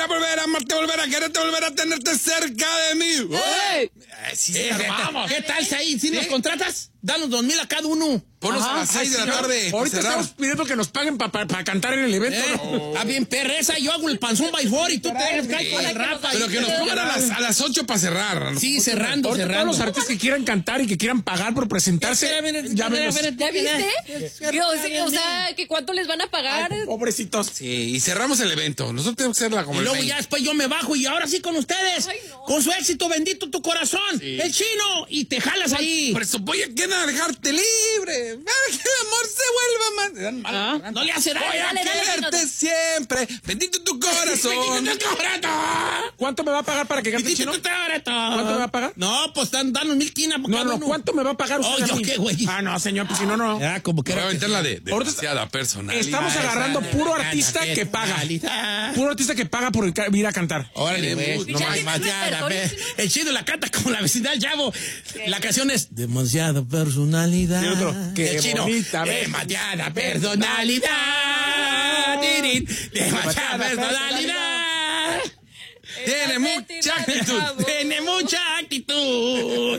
a volver a amarte, volver a quererte, volver a tenerte cerca de mí. ¡Ey! Sí, Vamos. ¿Qué tal, Said? ¿Sí nos contratas? Danos 2,000 a cada uno. Ponos a las 6 de la tarde. Ahorita estamos pidiendo que nos paguen para cantar en el evento. Ah, bien, perreza, yo hago el panzón by four y tú te dejas caer con el rapa. Pero que nos pongan a las 8 para cerrar. Sí, cerrando. Todos los artistas que quieran cantar y que quieran pagar por presentarse, ¿Ya ¿Ya viste? O sea, que ¿cuánto les van a pagar? pobrecitos. Sí, y cerramos el evento. Nosotros tenemos que hacerla como Y el luego 20. ya después yo me bajo y ahora sí con ustedes. Ay, no. Con su éxito, bendito tu corazón. Sí. El chino. Y te jalas ahí. Por eso voy a dejarte libre. Para que el amor se vuelva más. No le hace daño. Voy a Dale, quererte Chino. siempre. Bendito tu corazón. ¿Cuánto me va a pagar para que cante Bendito Chino? tu corazón. ¿Cuánto me va a pagar? No, pues danos 1,000 quinas. No, ¿cuánto me va a pagar usted? Oh, a ¿yo mí? qué, güey? Ah, no, señor, pues si no, no. Ya, como que Voy a era. aventar la de Ahorita demasiada personalidad. Estamos agarrando puro artista que paga. Puro artista que paga por ir a cantar. Órale, güey. No ¿Ya más, tienes ya, repertorio, ve. Chino? El chino la canta como la vecindad del Chavo. La canción es demasiada personalidad. Y otro, qué el chino, bonita, ve. demasiada personalidad. Tirin, demasiada personalidad. Tiene mucha actitud. Tiene mucha actitud.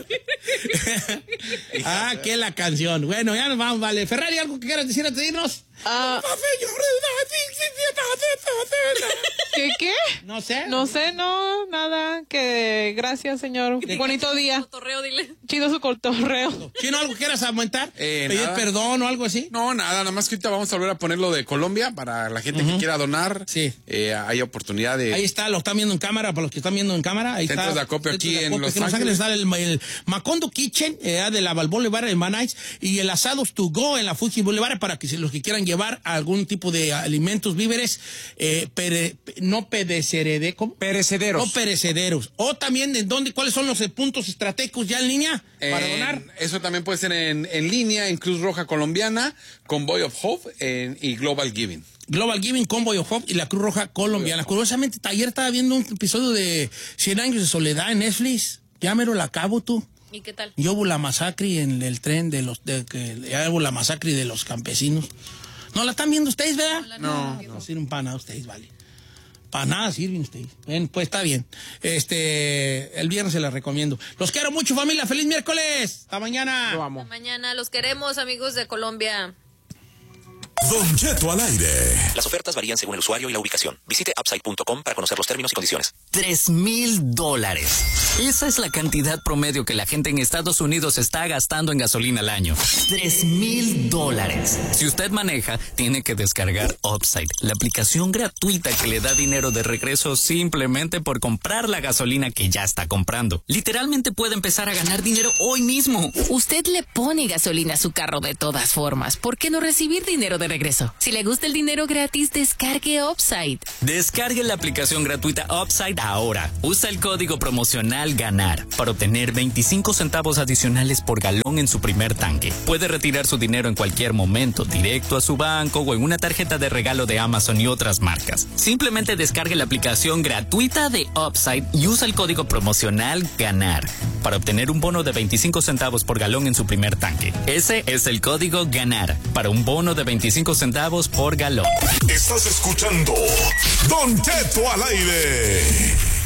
Ah, qué la canción. Bueno, ya nos vamos, vale. Ferrari, ¿algo que quieras decir antes de irnos? ¿Qué? No sé. No sé, nada. Que gracias, señor. Bonito día. Cotorreo, dile. Chido su cotorreo. ¿Chino, algo que quieras aumentar? ¿Pedir Nada. perdón o algo así? No, nada más que ahorita vamos a volver a poner lo de Colombia para la gente que quiera donar. Sí. Hay oportunidad de... Ahí está, lo están viendo en cámara, para los que están viendo en cámara. Ahí Centros está. de acopio aquí Centros de en acopio Los aquí Ángeles. está el Macondo Kitchen de la Balboa Boulevard en Manites y el Asados to Go en la Fuji Boulevard para que si los que quieran llevar algún tipo de alimentos, víveres, no perecederos. ¿Cómo? Perecederos. No perecederos. O también cuáles son los puntos estratégicos ya en línea para donar. Eso también puede ser en línea, en Cruz Roja Colombiana, Convoy of Hope y Global Giving. Global Giving, Convoy of Hope y la Cruz Roja Colombiana. Curiosamente, ayer estaba viendo un episodio de 100 años de soledad en Netflix. Ya mero la acabo, tú. ¿Y qué tal? Yo hubo la masacre en el tren ya hubo la masacre de los campesinos. ¿No la están viendo ustedes, verdad? No. No sirven para nada ustedes, vale. Para nada sirven ustedes. Bueno, pues está bien. El viernes se las recomiendo. Los quiero mucho, familia. ¡Feliz miércoles! ¡Hasta mañana! Lo amo. Mañana los queremos, amigos de Colombia. Don Cheto al aire. Las ofertas varían según el usuario y la ubicación. Visite upside.com para conocer los términos y condiciones. $3,000. Esa es la cantidad promedio que la gente en Estados Unidos está gastando en gasolina al año. $3,000. Si usted maneja, tiene que descargar Upside, la aplicación gratuita que le da dinero de regreso simplemente por comprar la gasolina que ya está comprando. Literalmente puede empezar a ganar dinero hoy mismo. Usted le pone gasolina a su carro de todas formas. ¿Por qué no recibir dinero de regreso? Si le gusta el dinero gratis, descargue Upside. Descargue la aplicación gratuita Upside ahora. Usa el código promocional GANAR para obtener 25 centavos adicionales por galón en su primer tanque. Puede retirar su dinero en cualquier momento, directo a su banco o en una tarjeta de regalo de Amazon y otras marcas. Simplemente descargue la aplicación gratuita de Upside y usa el código promocional GANAR para obtener un bono de 25 centavos por galón en su primer tanque. Ese es el código GANAR para un bono de 25 centavos por galón. Estás escuchando Don Cheto al aire.